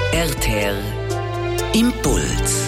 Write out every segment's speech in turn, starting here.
RTR Impuls.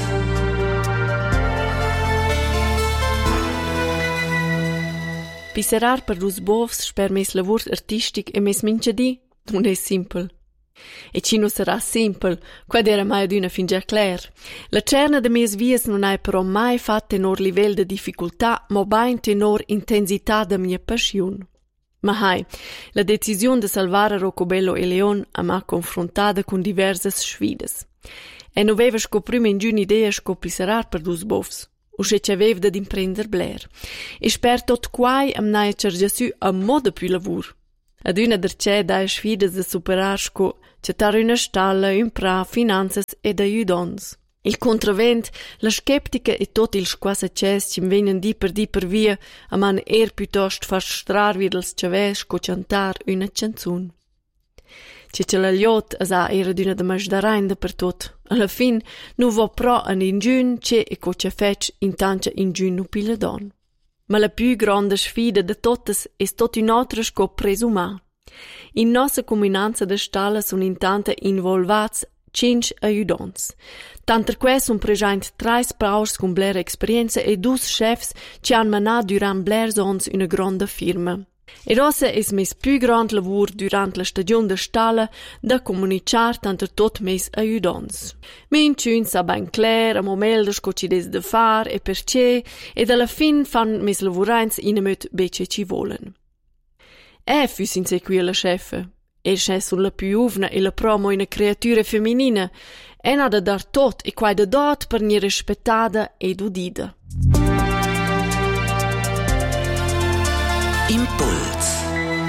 Pisserar per dus bovs sper mes lavur artistic e mes minchadi non è simple. E ci non sarà simple, quad era mai ad una fin già clar. La cerna de mes vies non hai però mai fatto tenor livel de difficoltà, ma bain tenor intensità de mia passion. Ma hai, la decisione de salvare Roccobello e Leon a ma confrontada con diverse sfides. E non aveva scoprima in giù un'idea scopisserar per dus bovs. Usce ci aveva da imprender bler. E sper tot quai am naia cergiassu a moda più lavur. Ad una dercè dai sfides de superar sco cettar una stalla, un pra, finanzas ed aiudons. Il contravent, la skeptica e tot il squassa ces ci venen di per via a man piuttosto far strar vid els chavès co cantar una canzun. Ce la liot asa era d'una de masdarain da per tot. Alla fin nu vo pro an ingiun ce e co ce fec intancia ingiun nu pila don. Ma la più grande sfida de totes es tot un'altra sco presumà. In nossa comunanza de stalla sun intanta involvats 5 aiudons. Tanter que sun present 3 paurs con bler experienza e 2 chefs ci han manà durant bler sons una grande firma. E rossa es mes più grand lavur durant la stagione de stalla da comunicar tanter tot mes aiudons. Minciun sa ben clar a momel sco ci des de far e perché ed alla fin fan mes lavurains inemöt bece ci volen. Fus insequia la chefe. E c'è sulla più uvna e la promo una creatura femminina. E n'ha da dar tot e quai da dot per ni rispettata ed udida. Impuls.